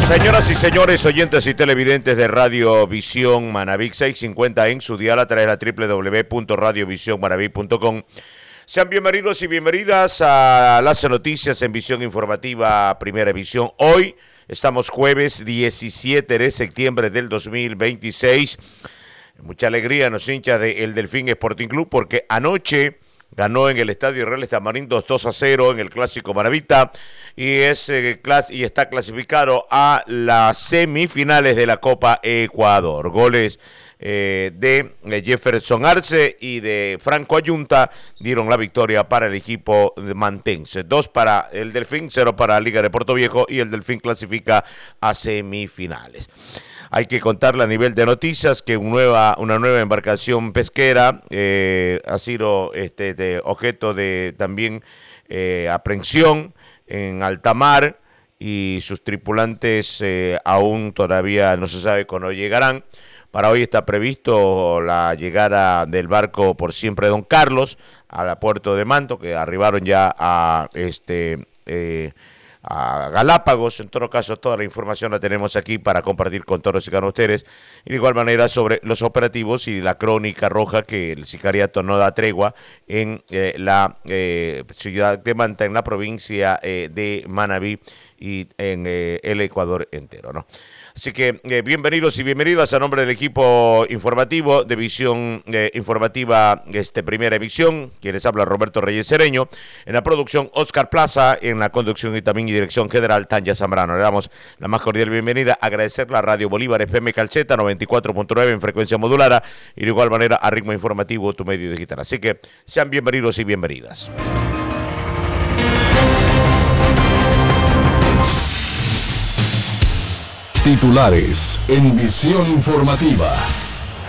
Señoras y señores, oyentes y televidentes de Radio Visión Manabí 650 en su dial a través de la www.radiovisionmanabí.com. Sean bienvenidos y bienvenidas a las noticias en Visión Informativa Primera Visión. Hoy estamos jueves 17 de septiembre del 2026. Mucha alegría nos hincha del Delfín Sporting Club porque anoche ganó en el Estadio Reales Tamarindo 2-0 en el Clásico Maravita y está clasificado a las semifinales de la Copa Ecuador. Goles de Jefferson Arce y de Franco Ayunta dieron la victoria para el equipo mantense. 2 para el Delfín, 0 para la Liga de Puerto Viejo y el Delfín clasifica a semifinales. Hay que contarle a nivel de noticias que una nueva embarcación pesquera ha sido objeto de también aprehensión en alta mar y sus tripulantes aún todavía no se sabe cuándo llegarán. Para hoy está previsto la llegada del barco Por Siempre Don Carlos al puerto de Manto, que arribaron ya a Galápagos. En todo caso, toda la información la tenemos aquí para compartir con todos y cada uno de ustedes. Y de igual manera sobre los operativos y la crónica roja que el sicariato no da tregua en la ciudad de Manta, en la provincia de Manabí y en el Ecuador entero, ¿no? Así que bienvenidos y bienvenidas a nombre del equipo informativo de Visión Informativa Primera Visión. Quienes habla Roberto Reyes Cereño. En la producción Oscar Plaza, en la conducción y también dirección general Tanya Zambrano. Le damos la más cordial bienvenida, agradecerle a Radio Bolívar FM Calceta 94.9 en frecuencia modulada y de igual manera a Ritmo Informativo, tu medio digital. Así que sean bienvenidos y bienvenidas. Titulares en Visión Informativa.